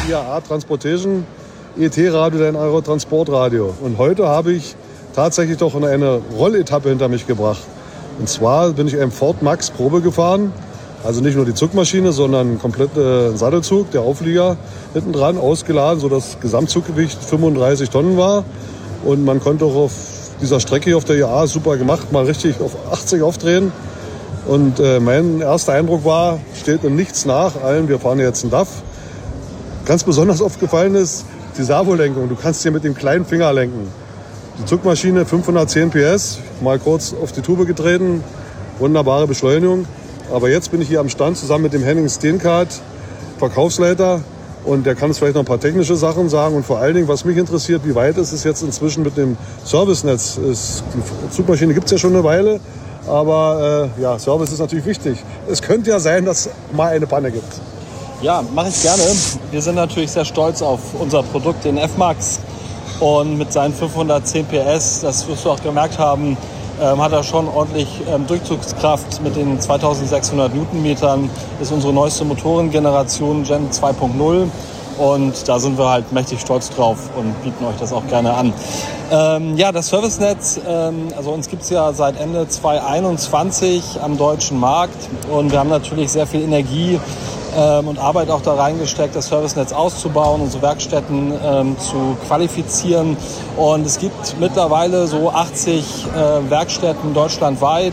IAA Transportation, ET-Radio, dein Euro-Transportradio. Und heute habe ich tatsächlich doch eine Rolletappe hinter mich gebracht. Und zwar bin ich einem Ford Max Probe gefahren. Also nicht nur die Zugmaschine, sondern komplett Sattelzug, der Auflieger hinten dran, ausgeladen, sodass das Gesamtzuggewicht 35 Tonnen war. Und man konnte auch auf dieser Strecke hier auf der IAA, super gemacht, mal richtig auf 80 aufdrehen. Und mein erster Eindruck war, steht in nichts nach allen, wir fahren jetzt einen DAF. Ganz besonders aufgefallen ist die Servolenkung. Du kannst hier mit dem kleinen Finger lenken. Die Zugmaschine 510 PS, mal kurz auf die Tube getreten, wunderbare Beschleunigung. Aber jetzt bin ich hier am Stand zusammen mit dem Henning Steenkaart, Verkaufsleiter. Und der kann uns vielleicht noch ein paar technische Sachen sagen. Und vor allen Dingen, was mich interessiert, wie weit ist es jetzt inzwischen mit dem Servicenetz? Die Zugmaschine gibt es ja schon eine Weile. Aber Service ist natürlich wichtig. Es könnte ja sein, dass es mal eine Panne gibt. Ja, mache ich gerne. Wir sind natürlich sehr stolz auf unser Produkt, den F-Max. Und mit seinen 510 PS, das wirst du auch gemerkt haben, hat er schon ordentlich Durchzugskraft mit den 2600 Newtonmetern. Ist unsere neueste Motorengeneration Gen 2.0 und da sind wir halt mächtig stolz drauf und bieten euch das auch gerne an. Das Servicenetz, also uns gibt es ja seit Ende 2021 am deutschen Markt und wir haben natürlich sehr viel Energie und Arbeit auch da reingesteckt, das Servicenetz auszubauen, unsere Werkstätten zu qualifizieren. Und es gibt mittlerweile so 80 Werkstätten deutschlandweit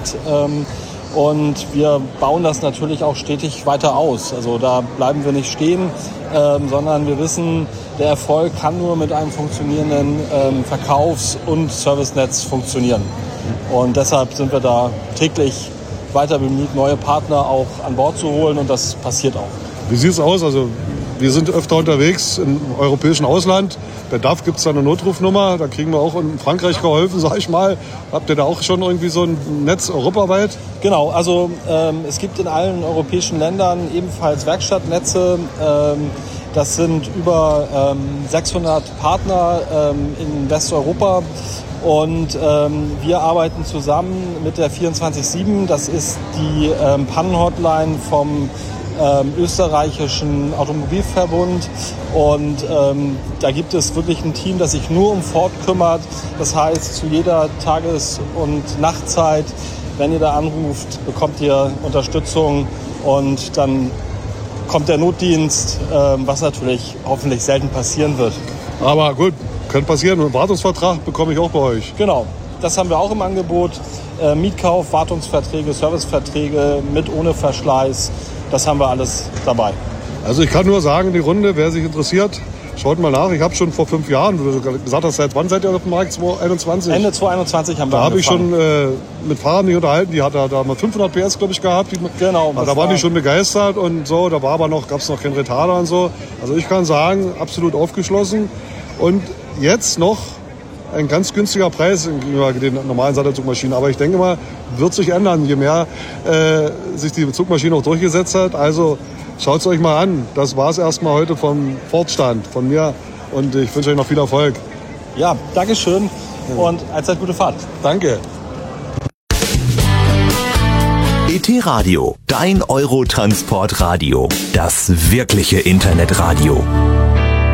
und wir bauen das natürlich auch stetig weiter aus. Also da bleiben wir nicht stehen, sondern wir wissen, der Erfolg kann nur mit einem funktionierenden Verkaufs- und Servicenetz funktionieren. Und deshalb sind wir da täglich weiter bemüht, neue Partner auch an Bord zu holen und das passiert auch. Wie sieht es aus? Also wir sind öfter unterwegs im europäischen Ausland. Bei DAF gibt es da eine Notrufnummer, da kriegen wir auch in Frankreich geholfen, sag ich mal. Habt ihr da auch schon irgendwie so ein Netz europaweit? Genau, also es gibt in allen europäischen Ländern ebenfalls Werkstattnetze. Das sind über 600 Partner in Westeuropa. Und wir arbeiten zusammen mit der 24/7, das ist die Pannenhotline vom österreichischen Automobilverbund. Und da gibt es wirklich ein Team, das sich nur um Ford kümmert. Das heißt, zu jeder Tages- und Nachtzeit, wenn ihr da anruft, bekommt ihr Unterstützung und dann kommt der Notdienst, was natürlich hoffentlich selten passieren wird. Aber gut, könnte passieren. Einen Wartungsvertrag bekomme ich auch bei euch. Genau, das haben wir auch im Angebot. Mietkauf, Wartungsverträge, Serviceverträge mit, ohne Verschleiß. Das haben wir alles dabei. Also ich kann nur sagen, die Runde, wer sich interessiert, schaut mal nach. Ich habe schon vor 5 Jahren, du gesagt hast, seit wann seid ihr auf dem Markt? 2021? Ende 2021 haben wir Da habe ich angefangen. schon mit Fahrern mich unterhalten, die hat da mal 500 PS, glaube ich, gehabt. Genau. Da waren die schon begeistert und so, da war aber gab es noch keinen Retarder und so. Also ich kann sagen, absolut aufgeschlossen. Und jetzt noch ein ganz günstiger Preis gegenüber den normalen Sattelzugmaschinen. Aber ich denke mal, wird sich ändern, je mehr sich die Zugmaschine auch durchgesetzt hat. Also schaut es euch mal an. Das war es erstmal heute vom Ford-Stand von mir. Und ich wünsche euch noch viel Erfolg. Ja, Dankeschön und allzeit gute Fahrt. Danke. ET-Radio, dein Eurotransportradio. Das wirkliche Internetradio.